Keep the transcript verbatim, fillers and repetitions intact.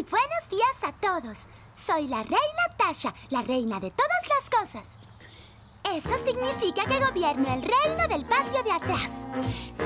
buenos días a todos. Soy la reina Tasha, la reina de todas las cosas. Eso significa que gobierno el reino del patio de atrás.